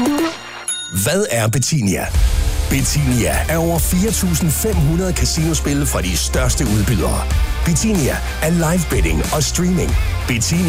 Hvad er Betinia? Betinia er over 4.500 casinospil fra de største udbydere. Betinia er live betting og streaming. Betinia